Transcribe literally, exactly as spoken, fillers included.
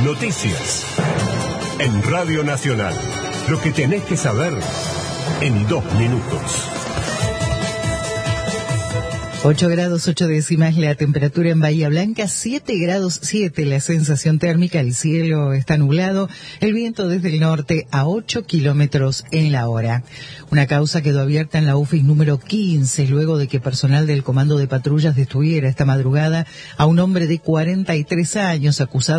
Noticias. En Radio Nacional. Lo que tenés que saber en dos minutos. ocho grados ocho décimas la temperatura en Bahía Blanca, siete grados siete la sensación térmica, el cielo está nublado, el viento desde el norte a ocho kilómetros en la hora. Una causa quedó abierta en la U F I S número quince luego de que personal del Comando de Patrullas detuviera esta madrugada a un hombre de cuarenta y tres años acusado